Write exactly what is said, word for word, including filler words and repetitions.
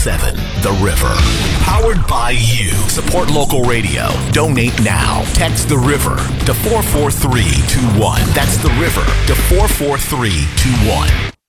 Seven, The River. Powered by you. Support local radio. Donate now. Text The River to four four three two one. That's The River to four four three two one.